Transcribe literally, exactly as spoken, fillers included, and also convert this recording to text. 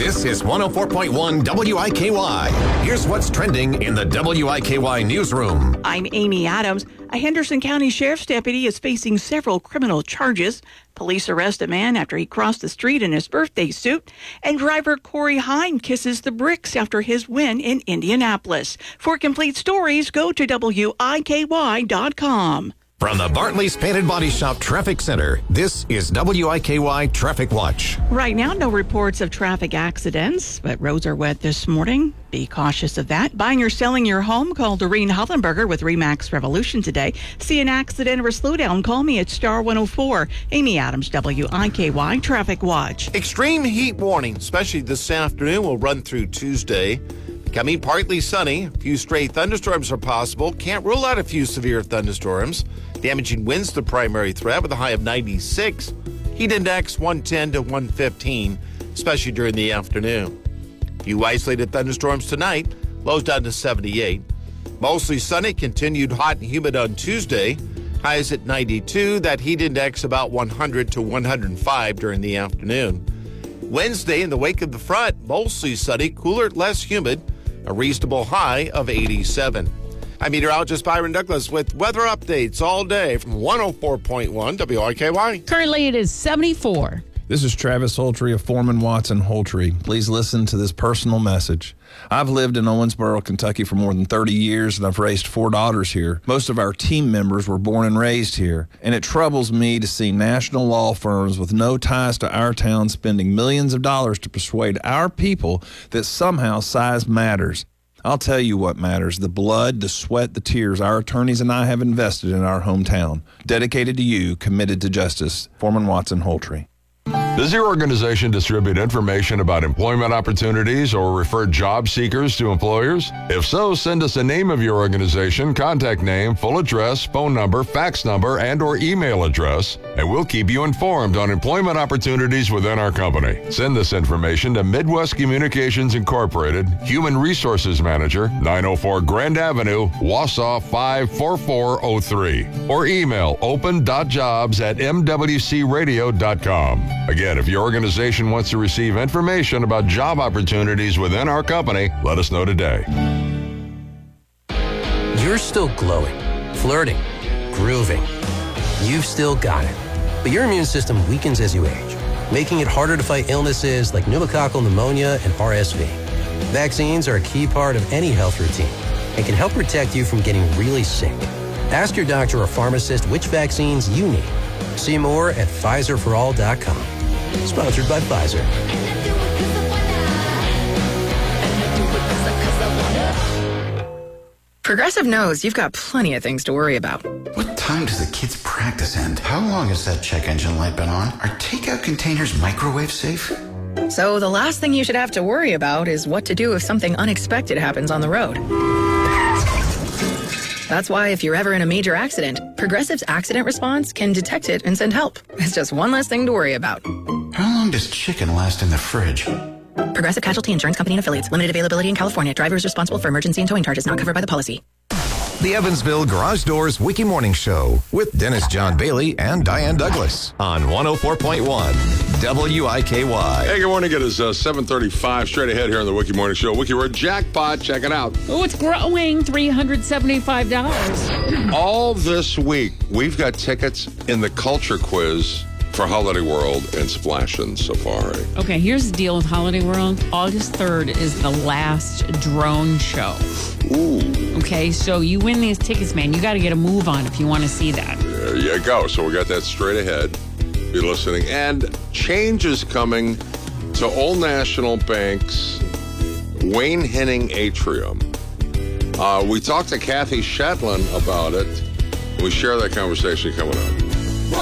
This is one oh four point one W I K Y. Here's what's trending in the W I K Y newsroom. I'm Amy Adams. A Henderson County Sheriff's deputy is facing several criminal charges. Police arrest a man after he crossed the street in his birthday suit. And driver Corey Hine kisses the bricks after his win in Indianapolis. For complete stories, go to W I K Y dot com. From the Bartley's Painted Body Shop Traffic Center, this is W I K Y Traffic Watch. Right now, no reports of traffic accidents, but roads are wet this morning. Be cautious of that. Buying or selling your home? Call Doreen Hollenberger with Remax Revolution today. See an accident or slowdown? Call me at Star one oh four. Amy Adams, W I K Y Traffic Watch. Extreme heat warning, especially this afternoon, will run through Tuesday. Becoming partly sunny. A few stray thunderstorms are possible. Can't rule out a few severe thunderstorms. Damaging winds the primary threat with a high of ninety-six. Heat index one ten to one fifteen, especially during the afternoon. A few isolated thunderstorms tonight. Lows down to seventy-eight. Mostly sunny. Continued hot and humid on Tuesday. Highs at ninety-two. That heat index about one hundred to one hundred five during the afternoon. Wednesday, in the wake of the front, mostly sunny, cooler, less humid. A reasonable high of eighty-seven. I'm meteorologist Byron Douglas with weather updates all day from one oh four point one W I K Y. Currently, it is seventy-four. This is Travis Holtry of Foreman Watson Holtry. Please listen to this personal message. I've lived in Owensboro, Kentucky for more than thirty years, and I've raised four daughters here. Most of our team members were born and raised here, and it troubles me to see national law firms with no ties to our town spending millions of dollars to persuade our people that somehow size matters. I'll tell you what matters: the blood, the sweat, the tears our attorneys and I have invested in our hometown. Dedicated to you, committed to justice. Foreman Watson Holtry. Does your organization distribute information about employment opportunities or refer job seekers to employers? If so, send us a name of your organization, contact name, full address, phone number, fax number, and or email address, and we'll keep you informed on employment opportunities within our company. Send this information to Midwest Communications Incorporated, Human Resources Manager, nine oh four Grand Avenue, Wausau five four four oh three, or email open dot jobs at m w c radio dot com. Again, if your organization wants to receive information about job opportunities within our company, let us know today. You're still glowing, flirting, grooving. You've still got it. But your immune system weakens as you age, making it harder to fight illnesses like pneumococcal pneumonia and R S V. Vaccines are a key part of any health routine and can help protect you from getting really sick. Ask your doctor or pharmacist which vaccines you need. See more at Pfizer for all dot com. Sponsored by Pfizer. Progressive knows you've got plenty of things to worry about. What time does the kids' practice end? How long has that check engine light been on? Are takeout containers microwave safe? So the last thing you should have to worry about is what to do if something unexpected happens on the road. That's why if you're ever in a major accident, Progressive's accident response can detect it and send help. It's just one less thing to worry about. How long does chicken last in the fridge? Progressive Casualty Insurance Company and Affiliates. Limited availability in California. Driver is responsible for emergency and towing charges not covered by the policy. The Evansville Garage Doors Wiki Morning Show with Dennis John Bailey and Diane Douglas on one oh four point one W I K Y. Hey, good morning. It is uh, seven thirty-five. Straight ahead here on the Wiki Morning Show. Wiki Word Jackpot. Check it out. Oh, it's growing. three hundred seventy-five dollars. All this week, we've got tickets in the Culture Quiz for Holiday World and Splashin' Safari. Okay, here's the deal with Holiday World. August third is the last drone show. Ooh. Okay, so you win these tickets, man. You got to get a move on if you want to see that. There you go. So we got that straight ahead. Be listening. And change is coming to Old National Bank's Wayne Henning Atrium. Uh, we talked to Kathy Shetland about it. We share that conversation coming up.